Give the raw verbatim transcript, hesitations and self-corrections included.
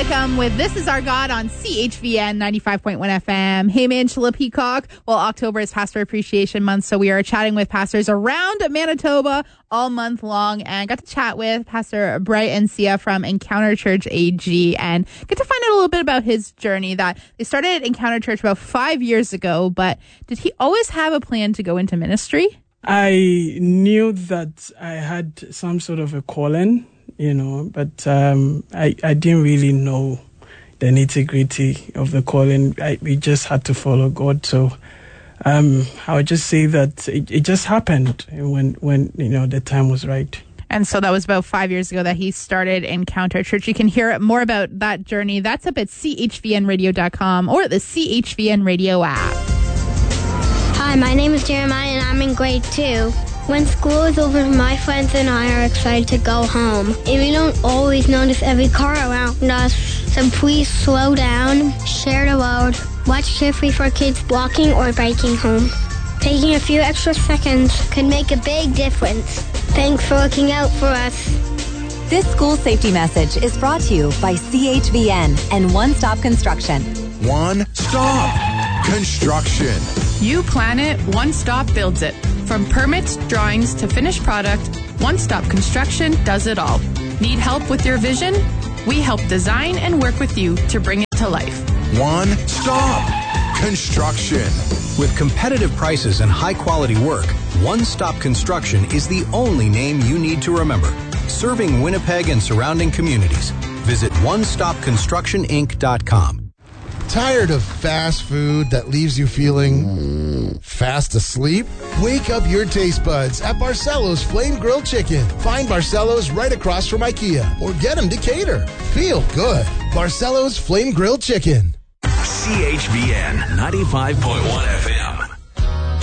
Welcome with This Is Our God on C H V N ninety-five point one F M. Hey, man, Angela Peacock. Well, October is Pastor Appreciation Month, so we are chatting with pastors around Manitoba all month long, and got to chat with Pastor Brian Sia from Encounter Church A G and get to find out a little bit about his journey. That they started Encounter Church about five years ago, but did he always have a plan to go into ministry? I knew that I had some sort of a calling, you know, but um, I, I didn't really know the nitty-gritty of the calling. I, we just had to follow God. So um, I would just say that it, it just happened when, when, you know, the time was right. And so that was about five years ago that he started Encounter Church. You can hear more about that journey. That's up at C H V N radio dot com or the C H V N Radio app. Hi, my name is Jeremiah and I'm in grade two. When school is over, my friends and I are excited to go home. And we don't always notice every car around us, so please slow down, share the road, watch carefully for kids walking or biking home. Taking a few extra seconds can make a big difference. Thanks for looking out for us. This school safety message is brought to you by C H V N and One Stop Construction. One Stop Construction. You plan it, One Stop builds it. From permits, drawings, to finished product, One Stop Construction does it all. Need help with your vision? We help design and work with you to bring it to life. One Stop Construction. With competitive prices and high-quality work, One Stop Construction is the only name you need to remember. Serving Winnipeg and surrounding communities. Visit one stop construction inc dot com. Tired of fast food that leaves you feeling mm, fast asleep? Wake up your taste buds at Barcelo's Flame Grilled Chicken. Find Barcelo's right across from IKEA or get them to cater. Feel good. Barcelo's Flame Grilled Chicken. C H V N ninety-five point one F M.